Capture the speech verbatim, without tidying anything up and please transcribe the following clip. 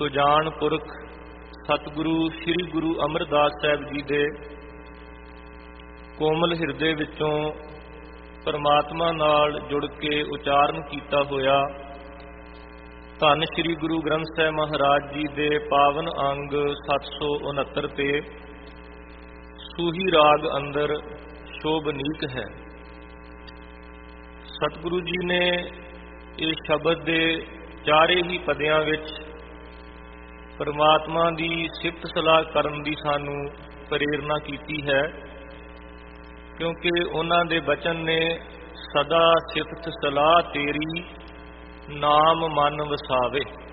ਸੁਜਾਨ ਪੁਰਖ ਸਤਿਗੁਰੂ ਸ੍ਰੀ ਗੁਰੂ ਅਮਰਦਾਸ ਸਾਹਿਬ ਜੀ ਦੇ ਕੋਮਲ ਹਿਰਦੇ ਵਿੱਚੋਂ ਪਰਮਾਤਮਾ ਨਾਲ ਜੁੜ ਕੇ ਉਚਾਰਨ ਕੀਤਾ ਹੋਇਆ ਧੰਨ ਸ੍ਰੀ ਗੁਰੂ ਗ੍ਰੰਥ ਸਾਹਿਬ ਮਹਾਰਾਜ ਜੀ ਦੇ ਪਾਵਨ ਅੰਗ ਸੱਤ ਸੌ ਉਨੱਤਰ ਤੇ ਸੂਹੀ ਰਾਗ ਅੰਦਰ ਸ਼ੋਭਨੀਕ ਹੈ। ਸਤਿਗੁਰੂ ਜੀ ਨੇ ਇਹ ਸ਼ਬਦ ਦੇ ਚਾਰੇ ਹੀ ਪਦਿਆਂ ਵਿੱਚ ਪਰਮਾਤਮਾ ਦੀ ਸਿਫਤ ਸਲਾਹ ਕਰਨ ਦੀ ਸਾਨੂੰ ਪ੍ਰੇਰਨਾ ਕੀਤੀ ਹੈ, ਕਿਉਂਕਿ ਉਹਨਾਂ ਦੇ ਬਚਨ ਨੇ ਸਦਾ ਸਿਫਤ ਸਲਾਹ ਤੇਰੀ ਨਾਮ ਮਨ ਵਸਾਵੇ।